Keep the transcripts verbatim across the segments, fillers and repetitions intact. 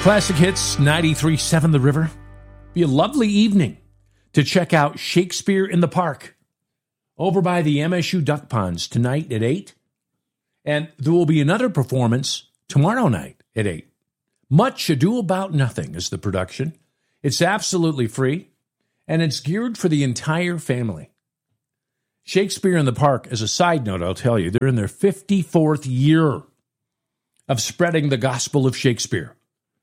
Classic Hits ninety-three point seven The River. Be a lovely evening to check out Shakespeare in the Park over by the M S U Duck Ponds tonight at eight. And there will be another performance tomorrow night at eight. Much Ado About Nothing is the production. It's absolutely free, and it's geared for the entire family. Shakespeare in the Park, as a side note, I'll tell you, they're in their fifty-fourth year of spreading the gospel of Shakespeare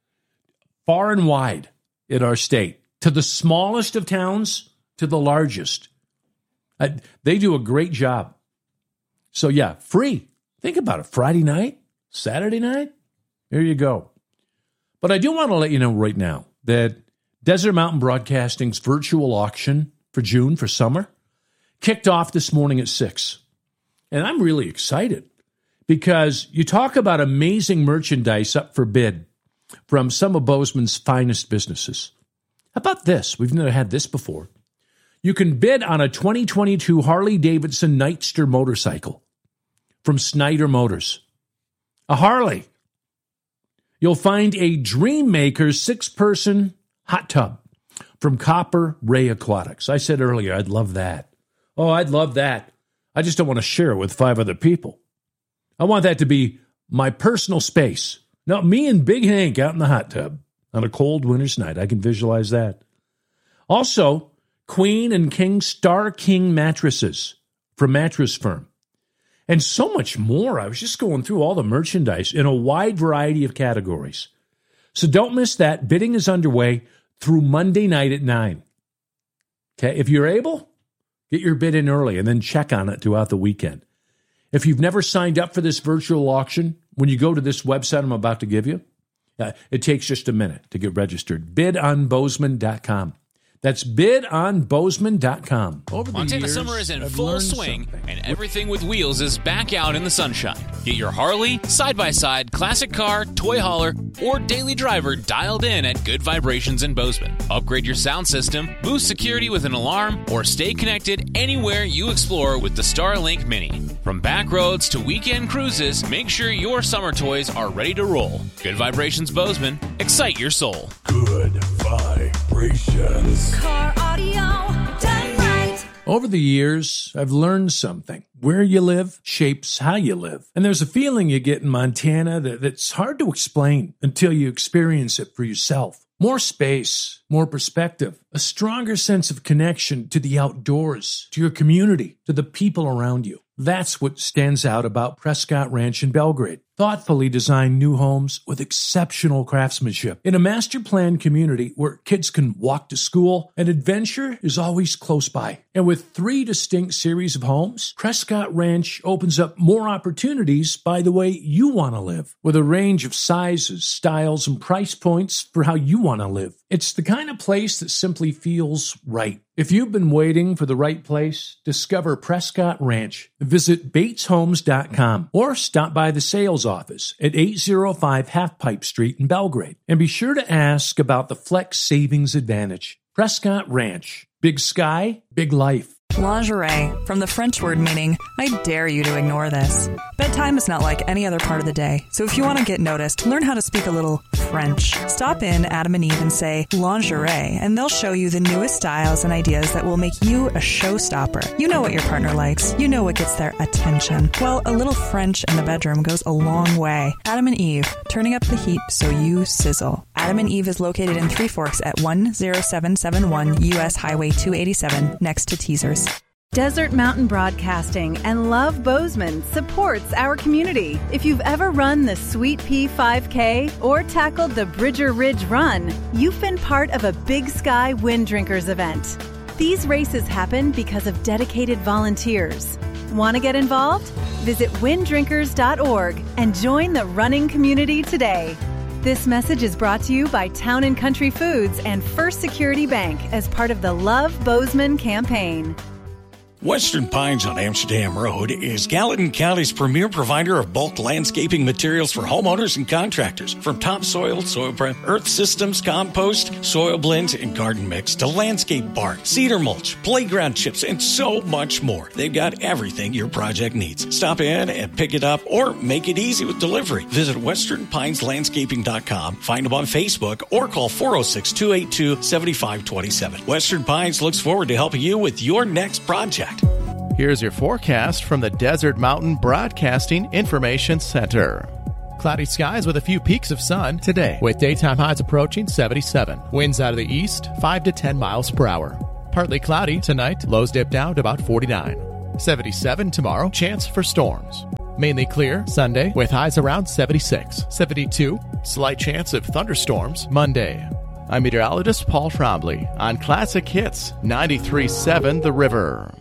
far and wide in our state, to the smallest of towns to the largest. Uh, they do a great job. So yeah, free. Think about it. Friday night, Saturday night, there you go. But I do want to let you know right now that Desert Mountain Broadcasting's virtual auction for June, for summer, kicked off this morning at six. And I'm really excited because you talk about amazing merchandise up for bid from some of Bozeman's finest businesses. How about this? We've never had this before. You can bid on a twenty twenty-two Harley-Davidson Nightster motorcycle from Snyder Motors. A Harley. You'll find a Dreammaker six-person hot tub from Copper Ray Aquatics. I said earlier, I'd love that. Oh, I'd love that. I just don't want to share it with five other people. I want that to be my personal space. No, me and Big Hank out in the hot tub on a cold winter's night. I can visualize that. Also, Queen and King Star King mattresses from Mattress Firm. And so much more. I was just going through all the merchandise in a wide variety of categories. So don't miss that. Bidding is underway through Monday night at nine. Okay, if you're able, get your bid in early and then check on it throughout the weekend. If you've never signed up for this virtual auction, when you go to this website I'm about to give you, uh, it takes just a minute to get registered. bid on bozeman dot com. That's bid on bozeman dot com. Over the Montana years, summer is in I've full swing, something. And everything with wheels is back out in the sunshine. Get your Harley, side-by-side, classic car, toy hauler, or daily driver dialed in at Good Vibrations in Bozeman. Upgrade your sound system, boost security with an alarm, or stay connected anywhere you explore with the Starlink Mini. From back roads to weekend cruises, make sure your summer toys are ready to roll. Good Vibrations Bozeman. Excite your soul. Good Vibrations. Car audio done right. Over the years, I've learned something. Where you live shapes how you live. And there's a feeling you get in Montana that, that's hard to explain until you experience it for yourself. More space, more perspective, a stronger sense of connection to the outdoors, to your community, to the people around you. That's what stands out about Prescott Ranch in Belgrade. Thoughtfully designed new homes with exceptional craftsmanship in a master-planned community where kids can walk to school and adventure is always close by. And with three distinct series of homes, Prescott Ranch opens up more opportunities by the way you want to live, with a range of sizes, styles, and price points for how you want to live. It's the kind of place that simply feels right. If you've been waiting for the right place, discover Prescott Ranch. Visit Bates Homes dot com or stop by the sales office at eight oh five Half Pipe Street in Belgrade. And be sure to ask about the Flex Savings Advantage. Prescott Ranch. Big sky, big life. Lingerie, from the French word meaning, I dare you to ignore this. Bedtime is not like any other part of the day, so if you want to get noticed, learn how to speak a little French. Stop in Adam and Eve and say lingerie, and they'll show you the newest styles and ideas that will make you a showstopper. You know what your partner likes. You know what gets their attention. Well, a little French in the bedroom goes a long way. Adam and Eve, turning up the heat so you sizzle. Adam and Eve is located in Three Forks at one oh seven seven one U S Highway two eighty-seven, next to Teasers. Desert Mountain Broadcasting and Love Bozeman supports our community. If you've ever run the Sweet Pea five K or tackled the Bridger Ridge Run, you've been part of a Big Sky Wind Drinkers event. These races happen because of dedicated volunteers. Want to get involved? Visit wind drinkers dot org and join the running community today. This message is brought to you by Town and Country Foods and First Security Bank as part of the Love Bozeman campaign. Western Pines on Amsterdam Road is Gallatin County's premier provider of bulk landscaping materials for homeowners and contractors. From topsoil, soil prep, earth systems, compost, soil blends, and garden mix to landscape bark, cedar mulch, playground chips, and so much more. They've got everything your project needs. Stop in and pick it up or make it easy with delivery. Visit western pines landscaping dot com, find them on Facebook, or call four oh six, two eight two, seven five two seven. Western Pines looks forward to helping you with your next project. Here's your forecast from the Desert Mountain Broadcasting Information Center. Cloudy skies with a few peaks of sun today, with daytime highs approaching seventy-seven. Winds out of the east, five to ten miles per hour. Partly cloudy tonight, lows dip down to about forty-nine. seventy-seven tomorrow, chance for storms. Mainly clear Sunday, with highs around seventy-six. seventy-two, slight chance of thunderstorms Monday. I'm meteorologist Paul Trombley on Classic Hits ninety-three point seven The River.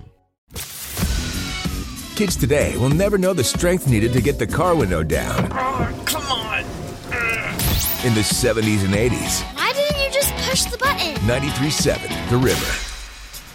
Kids today will never know the strength needed to get the car window down. Oh, come on. In the seventies and eighties. Why didn't you just push the button? ninety-three point seven The River.